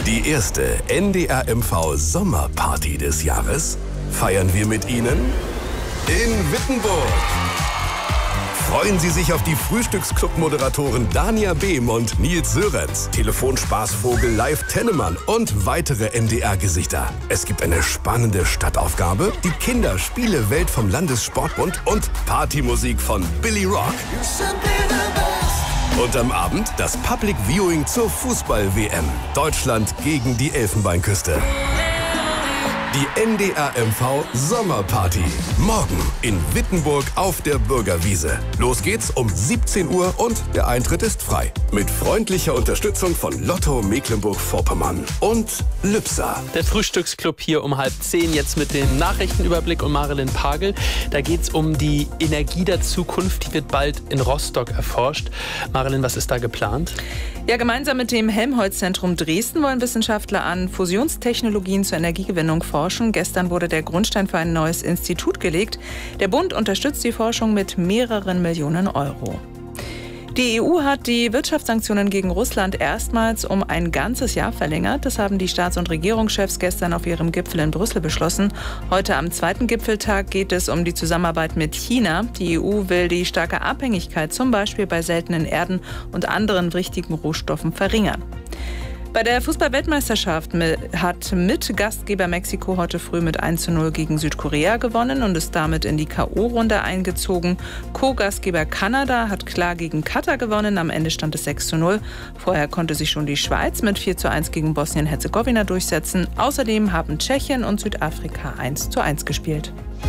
Die erste NDR-MV-Sommerparty des Jahres feiern wir mit Ihnen in Wittenburg. Freuen Sie sich auf die Frühstücksclub-Moderatoren Dania Behm und Nils Sörenz, Telefonspaßvogel Live Tennemann und weitere NDR-Gesichter. Es gibt eine spannende Stadtaufgabe, die Kinderspiele-Welt vom Landessportbund und Partymusik von Billy Rock. Und am Abend das Public Viewing zur Fußball-WM. Deutschland gegen die Elfenbeinküste. Die NDR-MV Sommerparty. Morgen in Wittenburg auf der Bürgerwiese. Los geht's um 17 Uhr und der Eintritt ist frei. Mit freundlicher Unterstützung von Lotto Mecklenburg-Vorpommern und Lübser. Der Frühstücksclub hier um 9:30, jetzt mit dem Nachrichtenüberblick und Marilyn Pagel. Da geht's um die Energie der Zukunft, die wird bald in Rostock erforscht. Marilyn, was ist da geplant? Ja, gemeinsam mit dem Helmholtz-Zentrum Dresden wollen Wissenschaftler an Fusionstechnologien zur Energiegewinnung forschen. Gestern wurde der Grundstein für ein neues Institut gelegt. Der Bund unterstützt die Forschung mit mehreren Millionen Euro. Die EU hat die Wirtschaftssanktionen gegen Russland erstmals um ein ganzes Jahr verlängert. Das haben die Staats- und Regierungschefs gestern auf ihrem Gipfel in Brüssel beschlossen. Heute am zweiten Gipfeltag geht es um die Zusammenarbeit mit China. Die EU will die starke Abhängigkeit zum Beispiel bei seltenen Erden und anderen wichtigen Rohstoffen verringern. Bei der Fußball-Weltmeisterschaft hat mit Gastgeber Mexiko heute früh mit 1:0 gegen Südkorea gewonnen und ist damit in die K.O.-Runde eingezogen. Co-Gastgeber Kanada hat klar gegen Katar gewonnen. Am Ende stand es 6:0. Vorher konnte sich schon die Schweiz mit 4:1 gegen Bosnien-Herzegowina durchsetzen. Außerdem haben Tschechien und Südafrika 1:1 gespielt.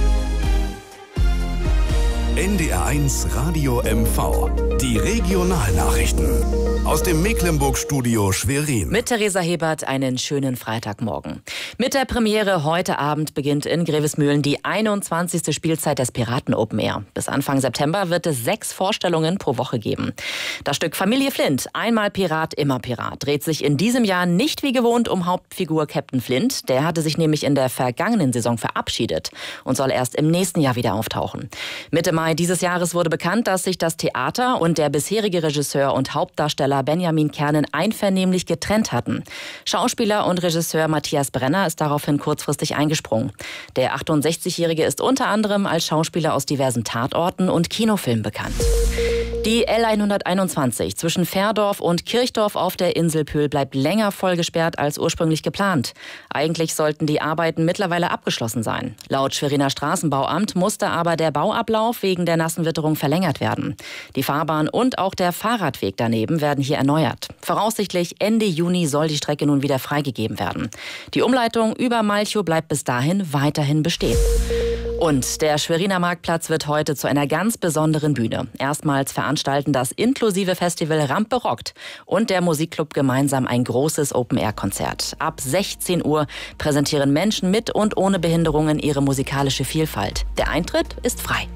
NDR1 Radio MV. Die Regionalnachrichten. Aus dem Mecklenburg-Studio Schwerin. Mit Theresa Hebert einen schönen Freitagmorgen. Mit der Premiere heute Abend beginnt in Grevesmühlen die 21. Spielzeit des Piraten Open Air. Bis Anfang September wird es 6 Vorstellungen pro Woche geben. Das Stück Familie Flint, einmal Pirat, immer Pirat, dreht sich in diesem Jahr nicht wie gewohnt um Hauptfigur Captain Flint. Der hatte sich nämlich in der vergangenen Saison verabschiedet und soll erst im nächsten Jahr wieder auftauchen. Mitte Mai dieses Jahres wurde bekannt, dass sich das Theater und der bisherige Regisseur und Hauptdarsteller Benjamin Kernen einvernehmlich getrennt hatten. Schauspieler und Regisseur Matthias Brenner ist daraufhin kurzfristig eingesprungen. Der 68-Jährige ist unter anderem als Schauspieler aus diversen Tatorten und Kinofilmen bekannt. Die L121 zwischen Fährdorf und Kirchdorf auf der Insel Pöhl bleibt länger vollgesperrt als ursprünglich geplant. Eigentlich sollten die Arbeiten mittlerweile abgeschlossen sein. Laut Schweriner Straßenbauamt musste aber der Bauablauf wegen der nassen Witterung verlängert werden. Die Fahrbahn und auch der Fahrradweg daneben werden hier erneuert. Voraussichtlich Ende Juni soll die Strecke nun wieder freigegeben werden. Die Umleitung über Malchow bleibt bis dahin weiterhin bestehen. Und der Schweriner Marktplatz wird heute zu einer ganz besonderen Bühne. Erstmals veranstalten das inklusive Festival Rampe rockt und der Musikclub gemeinsam ein großes Open-Air-Konzert. Ab 16 Uhr präsentieren Menschen mit und ohne Behinderungen ihre musikalische Vielfalt. Der Eintritt ist frei.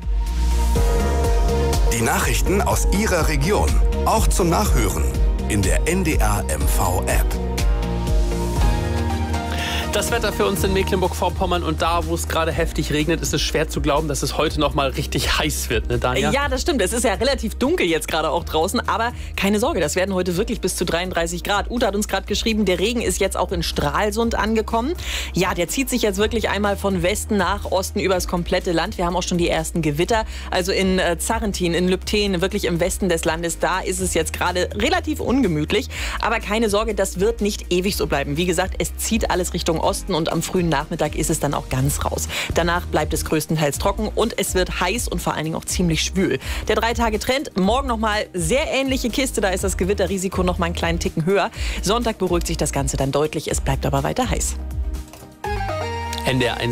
Die Nachrichten aus Ihrer Region, auch zum Nachhören in der NDR-MV-App. Das Wetter für uns in Mecklenburg-Vorpommern und da, wo es gerade heftig regnet, ist es schwer zu glauben, dass es heute noch mal richtig heiß wird, ne, Dania? Ja, das stimmt. Es ist ja relativ dunkel jetzt gerade auch draußen, aber keine Sorge, das werden heute wirklich bis zu 33 Grad. Ute hat uns gerade geschrieben, der Regen ist jetzt auch in Stralsund angekommen. Ja, der zieht sich jetzt wirklich einmal von Westen nach Osten über das komplette Land. Wir haben auch schon die ersten Gewitter. Also in Zarrentin, in Lübten, wirklich im Westen des Landes, da ist es jetzt gerade relativ ungemütlich. Aber keine Sorge, das wird nicht ewig so bleiben. Wie gesagt, es zieht alles Richtung Osten und am frühen Nachmittag ist es dann auch ganz raus. Danach bleibt es größtenteils trocken und es wird heiß und vor allen Dingen auch ziemlich schwül. Der 3-Tage-Trend, morgen nochmal sehr ähnliche Kiste, da ist das Gewitterrisiko noch mal einen kleinen Ticken höher. Sonntag beruhigt sich das Ganze dann deutlich, es bleibt aber weiter heiß. NDR1